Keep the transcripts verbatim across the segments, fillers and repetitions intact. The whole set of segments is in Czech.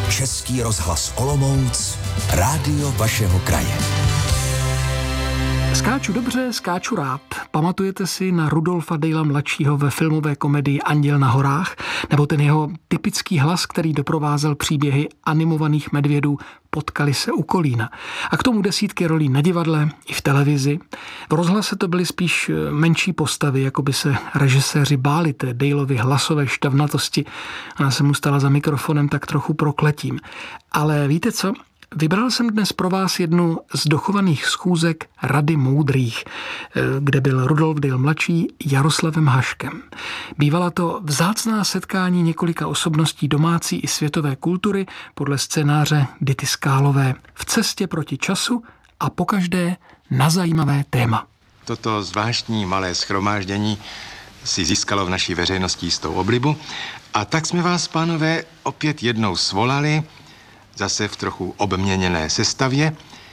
Český rozhlas Olomouc, rádio vašeho kraje. Skáču dobře, skáču rád. Pamatujete si na Rudolfa Dejla mladšího ve filmové komedii Anděl na horách? Nebo ten jeho typický hlas, který doprovázel příběhy animovaných medvědů Potkali se u Kolína. A k tomu desítky rolí na divadle i v televizi. V rozhlase to byly spíš menší postavy, jako by se režiséři báli té Dejlovy hlasové štavnatosti. Ona se mu stala za mikrofonem tak trochu prokletím. Ale víte co? Vybral jsem dnes pro vás jednu z dochovaných schůzek Rady moudrých, kde byl Rudolf Dejl mladší Jaroslavem Haškem. Bývala to vzácná setkání několika osobností domácí i světové kultury podle scénáře Dity Skálové v cestě proti času a pokaždé na zajímavé téma. Toto zvláštní malé shromáždění si získalo v naší veřejnosti jistou oblibu a tak jsme vás, pánové, opět jednou svolali, zase v trochu obměněné sestavě,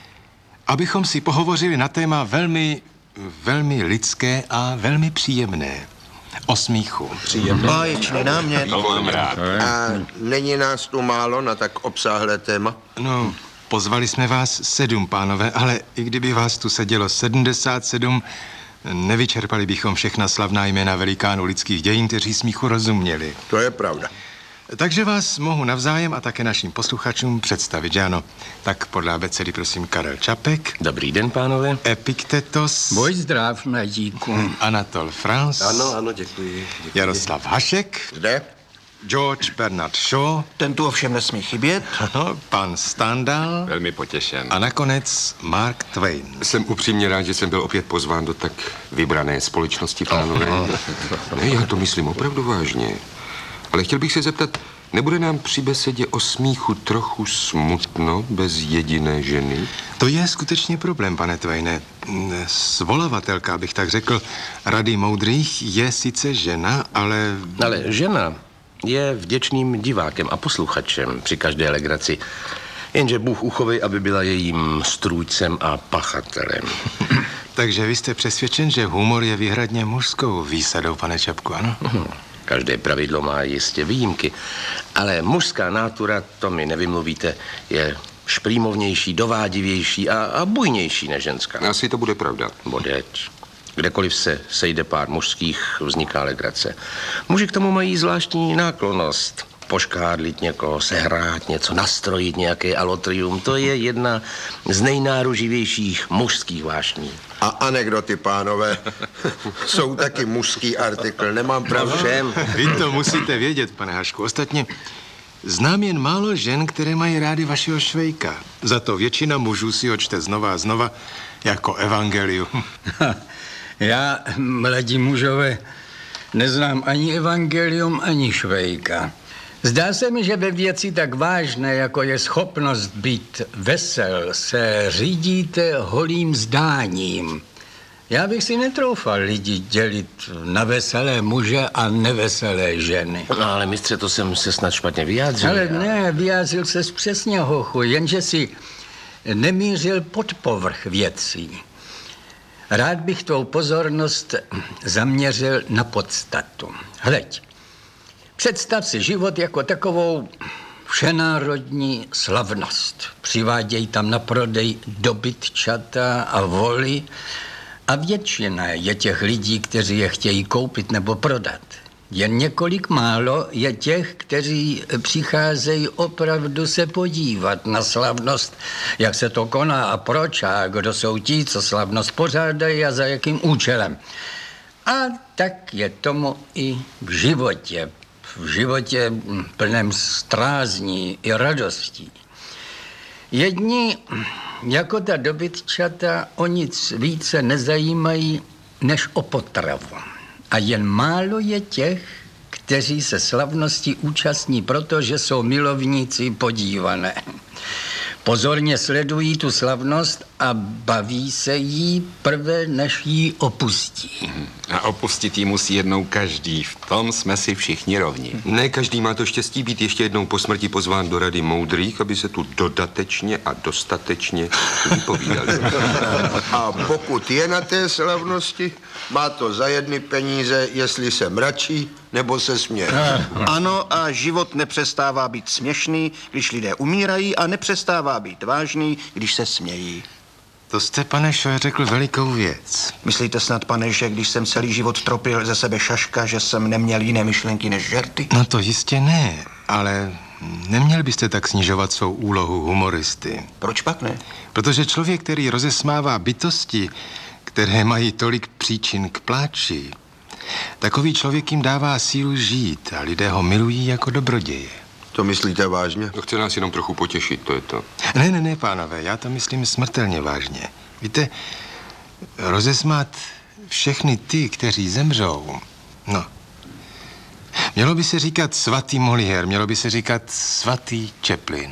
abychom si pohovořili na téma velmi, velmi lidské a velmi příjemné. O smíchu. Příjemné. Báječný námět. To mám rád. A není nás tu málo na tak obsáhlé téma? No, pozvali jsme vás sedm, pánové, ale i kdyby vás tu sedělo sedmdesát sedm, nevyčerpali bychom všechna slavná jména velikánů lidských dějin, kteří smíchu rozuměli. To je pravda. Takže vás mohu navzájem a také našim posluchačům představit, že ano? Tak podle abecedy prosím Karel Čapek. Dobrý den, pánové. Epiktetos. Boj zdrav, mladíku. Anatol Franz. Ano, ano, děkuji. děkuji. Jaroslav Hašek. Zde? George Bernard Shaw. Ten tu ovšem nesmí chybět. Ano, pan Stendhal. Velmi potěšen. A nakonec Mark Twain. Jsem upřímně rád, že jsem byl opět pozván do tak vybrané společnosti, pánové. Ne, já to myslím opravdu vážně. Ale chtěl bych se zeptat, nebude nám při besedě o smíchu trochu smutno bez jediné ženy? To je skutečně problém, pane Twaine. Svolavatelka, bych tak řekl, Rady moudrých je sice žena, ale... Ale žena je vděčným divákem a posluchačem při každé legraci. Jenže Bůh uchovej, aby byla jejím strůjcem a pachatelem. Takže vy jste přesvědčen, že humor je výhradně mužskou výsadou, pane Čapku, ano? Každé pravidlo má jistě výjimky, ale mužská nátura, to mi nevymluvíte, je šprýmovnější, dovádivější a, a bujnější než ženská. Asi to bude pravda. Bodeč. Kdekoliv se sejde pár mužských, vzniká legrace. Muži k tomu mají zvláštní náklonnost. Poškádlit někoho, sehrát něco, nastrojit nějaké alotrium, to je jedna z nejnáruživějších mužských vášní. A anekdoty, pánové, jsou taky mužský artikl, nemám pravdu. Všem. Vy to musíte vědět, pane Hašku. Ostatně znám jen málo žen, které mají rády vašeho Švejka. Za to většina mužů si ho čte znova a znova jako evangelium. Já, mladí mužové, neznám ani evangelium, ani Švejka. Zdá se mi, že ve věci tak vážné, jako je schopnost být vesel, se řídíte holým zdáním. Já bych si netroufal lidi dělit na veselé muže a neveselé ženy. No ale mistře, to jsem se snad špatně vyjádřil. Ale ne, vyjádřil ses přesně, hochu, jenže si nemířil pod povrch věcí. Rád bych tvou pozornost zaměřil na podstatu. Hleď. Představ si život jako takovou všenárodní slavnost. Přivádějí tam na prodej dobytčata a voly a většina je těch lidí, kteří je chtějí koupit nebo prodat. Jen několik málo je těch, kteří přicházejí opravdu se podívat na slavnost, jak se to koná a proč a kdo jsou ti, co slavnost pořádají a za jakým účelem. A tak je tomu i v životě. V životě plném strázní i radostí. Jedni, jako ta dobytčata, o nic více nezajímají než o potravu. A jen málo je těch, kteří se slavnosti účastní, protože jsou milovníci podívané. Pozorně sledují tu slavnost a baví se jí prve, než ji opustí. A opustit ji musí jednou každý. V tom jsme si všichni rovni. Ne každý má to štěstí být ještě jednou po smrti pozván do Rady moudrých, aby se tu dodatečně a dostatečně vypovídali. A pokud je na té slavnosti, má to za jedny peníze, jestli se mračí nebo se směje? Ano, a život nepřestává být směšný, když lidé umírají, a nepřestává být vážný, když se smějí. To jste, pane Šoje, řekl velikou věc. Myslíte snad, pane, že když jsem celý život tropil ze sebe šaška, že jsem neměl jiné myšlenky než žerty? No to jistě ne, ale neměl byste tak snižovat svou úlohu humoristy. Proč pak ne? Protože člověk, který rozesmává bytosti, které mají tolik příčin k pláči, takový člověk jim dává sílu žít a lidé ho milují jako dobroděje. To myslíte vážně? To chce nás jenom trochu potěšit, to je to. Ne, ne, ne, pánové, já to myslím smrtelně vážně. Víte, rozesmát všechny ty, kteří zemřou, no, mělo by se říkat svatý Molière, mělo by se říkat svatý Chaplin.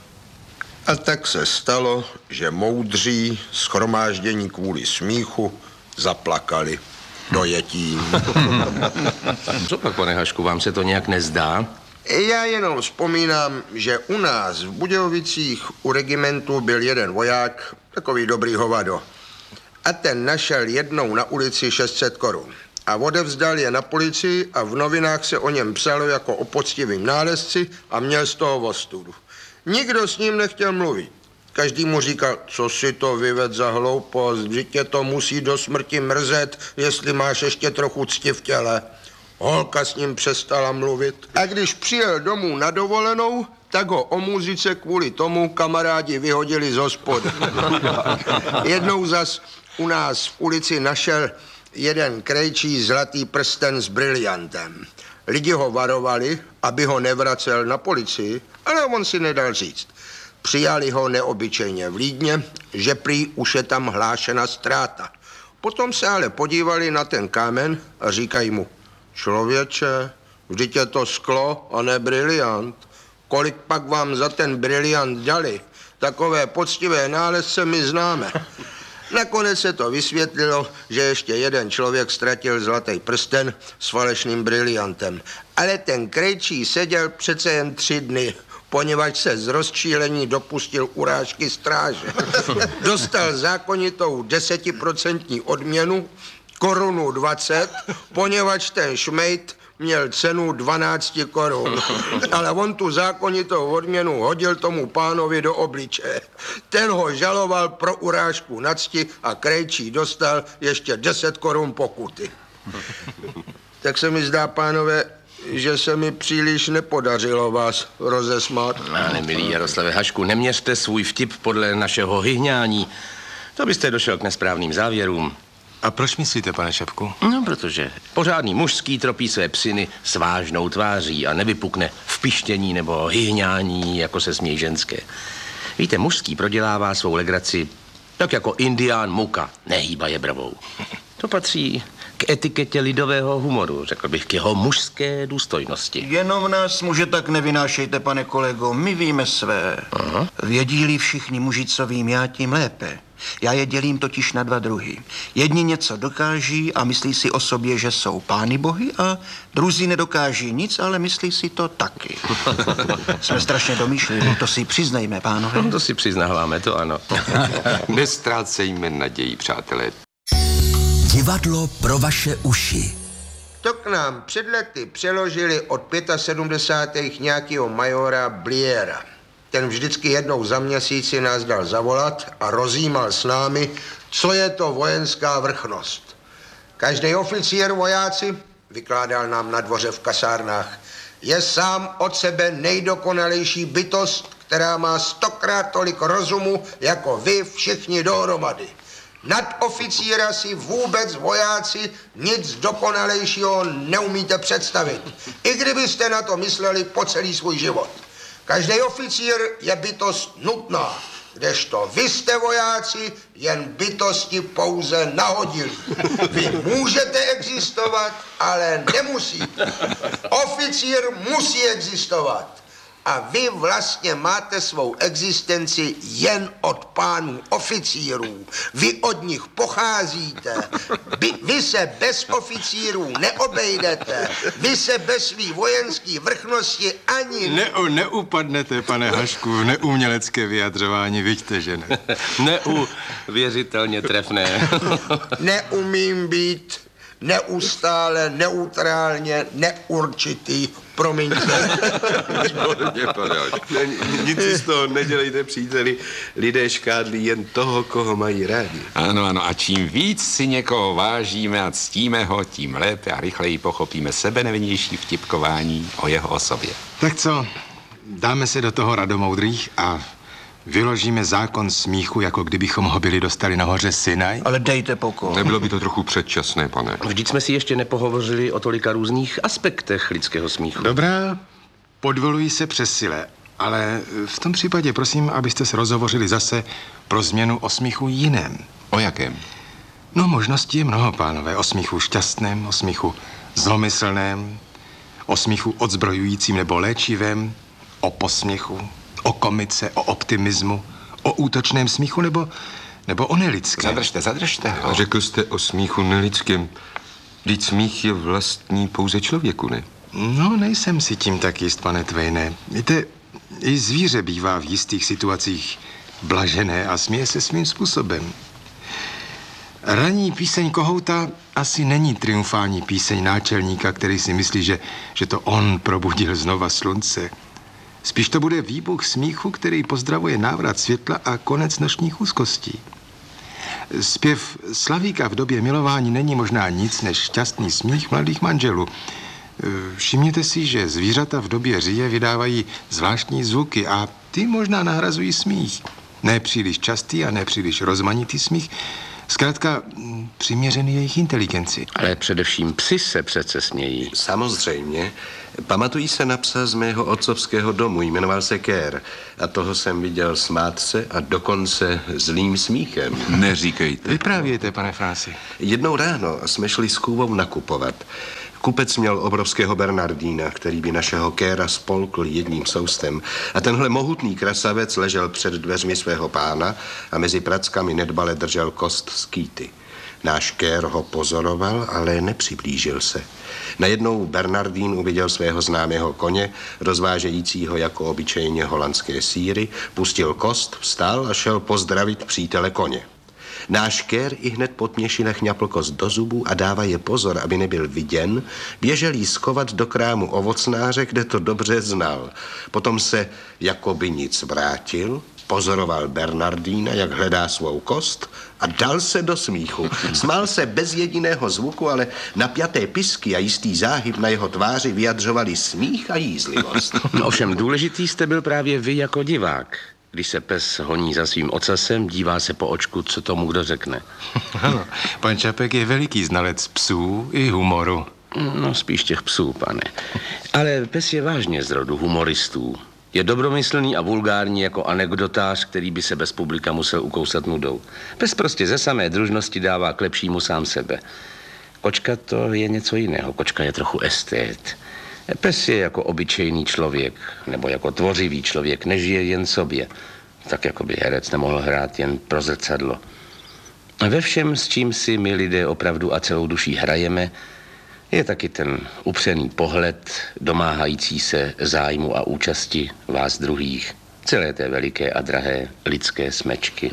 A tak se stalo, že moudří shromáždění kvůli smíchu zaplakali dojetím. Co pak, pane Hašku, vám se to nějak nezdá? Já jenom vzpomínám, že u nás v Budějovicích u regimentu byl jeden voják, takový dobrý hovado. A ten našel jednou na ulici šest set korun. A odevzdal je na policii a v novinách se o něm psalo jako o poctivým nálezci a měl z toho ostudu. Nikdo s ním nechtěl mluvit. Každý mu říkal, co si to vyved za hloupost, že tě to musí do smrti mrzet, jestli máš ještě trochu cti v těle. Holka s ním přestala mluvit. A když přijel domů na dovolenou, tak ho o muzice kvůli tomu kamarádi vyhodili z hospody. Jednou zas u nás v ulici našel jeden krejčí zlatý prsten s briliantem. Lidi ho varovali, aby ho nevracel na policii, ale on si nedal říct. Přijali ho neobyčejně vlídně, že prý už je tam hlášena ztráta. Potom se ale podívali na ten kámen a říkají mu, člověče, vždyť je to sklo a ne briliant. Kolik pak vám za ten briliant dali? Takové poctivé nálezce my známe. Nakonec se to vysvětlilo, že ještě jeden člověk ztratil zlatý prsten s falešným briliantem. Ale ten krejčí seděl přece jen tři dny, poněvadž se z rozčílení dopustil urážky stráže. Dostal zákonitou desetiprocentní odměnu, korunu dvacet, poněvadž ten šmejd měl cenu dvanáct korun. Ale on tu zákonitou odměnu hodil tomu pánovi do obličeje. Ten ho žaloval pro urážku na cti a krejčí dostal ještě deset korun pokuty. Tak se mi zdá, pánové, že se mi příliš nepodařilo vás rozesmát. Ale milý Jaroslave Hašku, neměřte svůj vtip podle našeho hyhňání. To byste došel k nesprávným závěrům. A proč myslíte, pane Šepku? No, protože pořádný mužský tropí své psyny s vážnou tváří a nevypukne v pištění nebo hyhňání, jako se smějí ženské. Víte, mužský prodělává svou legraci tak jako indián muka, nehýbaje bravou. To patří k etiketě lidového humoru, řekl bych, k jeho mužské důstojnosti. Jenom nás muže tak nevynášejte, pane kolego, my víme své. Aha. Vědí-li všichni muži, co vím já, tím lépe. Já je dělím totiž na dva druhy. Jedni něco dokáží a myslí si o sobě, že jsou pány bohy, a druzí nedokáží nic, ale myslí si to taky. Jsme strašně domýšliví, to si přiznejme, pánové. No, to si přiznáváme, to ano. Nestrácejme naději, přátelé. Divadlo pro vaše uši. To k nám před lety přeložili od sedmdesátých nějakého majora Bliera. Ten vždycky jednou za měsíc si nás dal zavolat a rozjímal s námi, co je to vojenská vrchnost. Každý oficír vojáci, vykládal nám na dvoře v kasárnách, je sám od sebe nejdokonalejší bytost, která má stokrát tolik rozumu, jako vy všichni dohromady. Nad oficíra si vůbec vojáci nic dokonalejšího neumíte představit, i kdybyste na to mysleli po celý svůj život. Každý oficír je bytost nutná, kdežto vy jste vojáci jen bytosti pouze nahodili. Vy můžete existovat, ale nemusíte. Oficír musí existovat. A vy vlastně máte svou existenci jen od pánů oficírů. Vy od nich pocházíte. Vy, vy se bez oficírů neobejdete. Vy se bez svý vojenský vrchnosti ani... Ne, neupadnete, pane Hašku, v neumělecké vyjadřování, vidíte, že ne? Neuvěřitelně trefné. Neumím být Neustále, neutrálně, neurčitý, promiňte. Nic si z toho nedělejte, příteli. Lidé škádlí jen toho, koho mají rádi. Ano, ano, a čím víc si někoho vážíme a ctíme ho, tím lépe a rychleji pochopíme sebenevinnější vtipkování o jeho osobě. Tak co, dáme se do toho radomoudrých a vyložíme zákon smíchu, jako kdybychom ho byli dostali na hoře Sinaj? Ale dejte pokoj. Nebylo by to trochu předčasné, pane? Vždyť jsme si ještě nepohovořili o tolika různých aspektech lidského smíchu. Dobrá, podvoluji se přesile, ale v tom případě prosím, abyste se rozhovořili zase pro změnu o smíchu jiném. O jakém? No, možností je mnoho, pánové. O smíchu šťastném, o smíchu zlomyslném, o smíchu odzbrojujícím nebo léčivém, o posměchu, o komice, o optimismu, o útočném smíchu nebo, nebo o nelidském. Zadržte, zadržte ho. A řekl jste o smíchu nelidském. Vždyť smích je vlastní pouze člověku, ne? No, nejsem si tím tak jist, pane Twaine. Víte, i zvíře bývá v jistých situacích blažené a směje se svým způsobem. Ranní píseň kohouta asi není triumfální píseň náčelníka, který si myslí, že, že to on probudil znova slunce. Spíš to bude výbuch smíchu, který pozdravuje návrat světla a konec nočních úzkostí. Zpěv Slavíka v době milování není možná nic než šťastný smích mladých manželů. Všimněte si, že zvířata v době říje vydávají zvláštní zvuky a ty možná nahrazují smích. Ne příliš častý a ne příliš rozmanitý smích, zkrátka přiměřený jejich inteligenci. Ale především psi se přece smějí. Samozřejmě. Pamatují se na psa z mého otcovského domu, jmenoval se Kér. A toho jsem viděl smát se a dokonce zlým smíchem. Neříkejte. Vyprávějte, pane Franci. Jednou ráno jsme šli s Kůvou nakupovat. Kupec měl obrovského Bernardína, který by našeho Kéra spolkl jedním soustem. A tenhle mohutný krasavec ležel před dveřmi svého pána a mezi prackami nedbale držel kost z kýty. Náš Kér ho pozoroval, ale nepřiblížil se. Najednou Bernardín uviděl svého známého koně, rozvážejícího jako obyčejně holandské sýry, pustil kost, vstal a šel pozdravit přítele koně. Náš Kér i hned potměšile chňapl kost do zubů a dává je pozor, aby nebyl viděn, běžel jí skovat do krámu ovocnáře, kde to dobře znal. Potom se jako by nic vrátil, pozoroval Bernardína, jak hledá svou kost a dal se do smíchu. Smál se bez jediného zvuku, ale napjaté pisky a jistý záhyb na jeho tváři vyjadřovali smích a jízlivost. Ovšem důležitý jste byl právě vy jako divák. Když se pes honí za svým ocasem, dívá se po očku, co tomu kdo řekne. Ano, pan Čapek je veliký znalec psů i humoru. No, spíš těch psů, pane. Ale pes je vážně z rodu humoristů. Je dobromyslný a vulgární jako anekdotář, který by se bez publika musel ukousat nudou. Pes prostě ze samé družnosti dává k lepšímu sám sebe. Kočka to je něco jiného. Kočka je trochu estét. Pes je jako obyčejný člověk, nebo jako tvořivý člověk, nežije jen sobě. Tak jako by herec nemohl hrát jen pro zrcadlo. Ve všem, s čím si my lidé opravdu a celou duší hrajeme, je taky ten upřený pohled, domáhající se zájmu a účasti vás druhých, celé té veliké a drahé lidské smečky.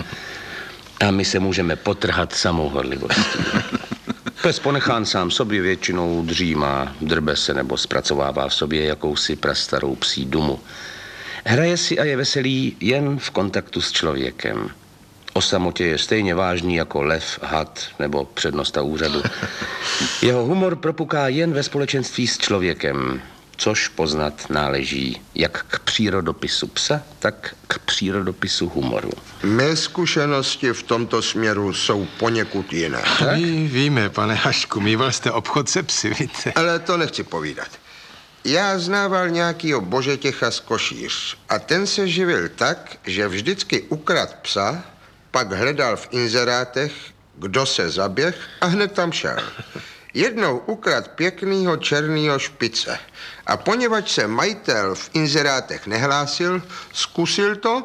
A my se můžeme potrhat samou horlivostí. Pes ponechán sám sobě většinou dřímá, drbe se nebo zpracovává v sobě jakousi prastarou psí dumu. Hraje si a je veselý jen v kontaktu s člověkem. O samotě je stejně vážný jako lev, had nebo přednosta úřadu. Jeho humor propuká jen ve společenství s člověkem, což poznat náleží jak k přírodopisu psa, tak k přírodopisu humoru. Mé zkušenosti v tomto směru jsou poněkud jiné. My víme, pane Hašku, mýval jste obchod se psy, víte. Ale to nechci povídat. Já znával nějakýho Božetěcha z Košíř a ten se živil tak, že vždycky ukrad psa, pak hledal v inzerátech, kdo se zaběh a hned tam šel. Jednou ukrad pěknýho černýho špice a poněvadž se majitel v inzerátech nehlásil, zkusil to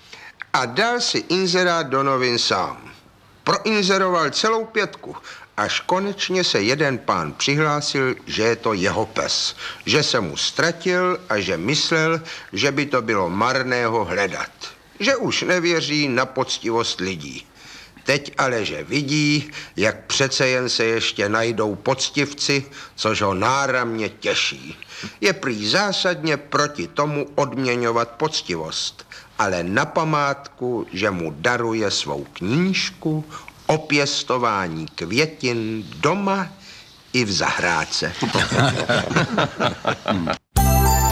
a dal si inzerát do novin sám. Proinzeroval celou pětku, až konečně se jeden pán přihlásil, že je to jeho pes, že se mu ztratil a že myslel, že by to bylo marné ho hledat, že už nevěří na poctivost lidí. Teď ale, že vidí, jak přece jen se ještě najdou poctivci, což ho náramně těší. Je prý zásadně proti tomu odměňovat poctivost, ale na památku, že mu daruje svou knížku o pěstování květin doma i v zahrádce.